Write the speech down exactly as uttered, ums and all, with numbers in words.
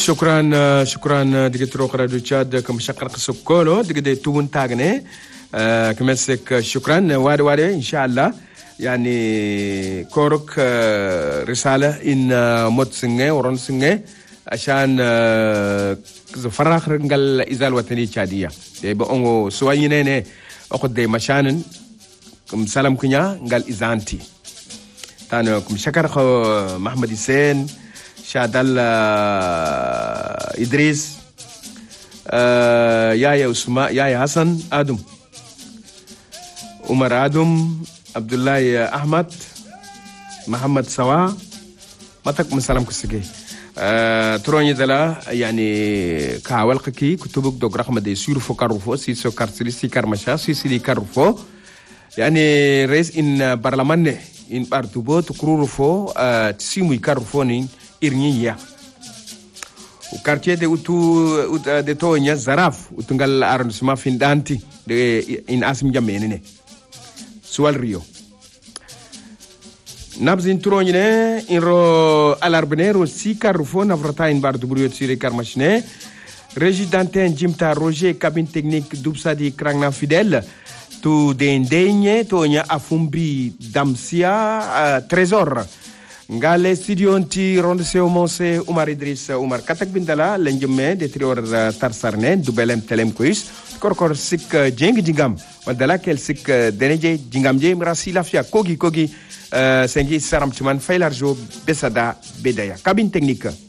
شكرا شكرا ديك تروق راديو تشاد كم شكرا سكولو ديك دي تون تاغني كمسك شكرا واري واري ان شاء الله يعني كورك رساله ان مود سنه ورون سنه عشان فراغ نقل ازال وطني تشاديه دي بونغو سوينينه اخد دي مشانن كم سلام كنيا نقل ازانتي تانو كم شكر محمد حسين شادل إدريس يايا أسماء يايا حسن آدم عمر آدم عبد الله أحمد محمد سوا متك مسلم كسجي تروني دلا يعني كعوالقكي كتبك دوغ رقم دي سيرو فو كارفو سيسو كارسلي سي كارمشا سيسلي كارفو يعني رئيس إن برلمان إن بارتوبو تكرور فو تسيمو كارفونين irniya o quartier de utu de tonya zaraf utungal arrondissement findanti de in asim jamene ne suwal rio nabzin tronyne in ro alarbnero si carfo na vrata in bar du buriot sire karmachne résidentin jimta roger cabine technique dubsadi krangna fidèle tu de ndenye tonya afumbi damsia uh, trésor ngale studio nti ronde se monse Umar Idris Umar katak bindala lenjeme de trior tarsarne dubelem telem kuis korkor sik jeng jingam wadala kel sik deneje jingam je mrasi lafia kogi kogi sengi saram tuman failarjo besada bedaya cabine technique